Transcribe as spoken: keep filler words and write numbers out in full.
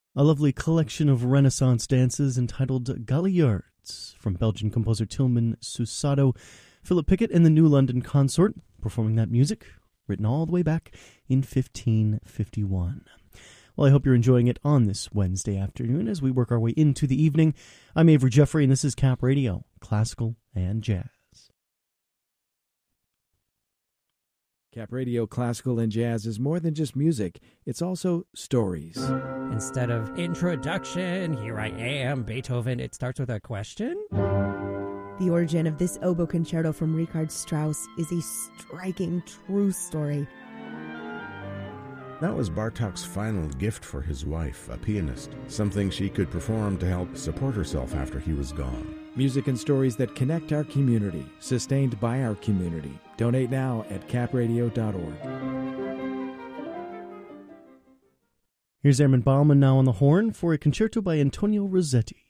A lovely collection of Renaissance dances entitled Galliards from Belgian composer Tilman Susato, Philip Pickett and the New London Consort performing that music, written all the way back in fifteen fifty-one. Well, I hope you're enjoying it on this Wednesday afternoon as we work our way into the evening. I'm Avery Jeffrey, and this is Cap Radio, Classical and Jazz. Cap Radio Classical and Jazz is more than just music. It's also stories. Instead of introduction, here I am, Beethoven, it starts with a question? The origin of this oboe concerto from Richard Strauss is a striking true story. That was Bartók's final gift for his wife, a pianist, something she could perform to help support herself after he was gone. Music and stories that connect our community, sustained by our community. Donate now at cap radio dot org. Here's Airman Bauman now on the horn for a concerto by Antonio Rossetti.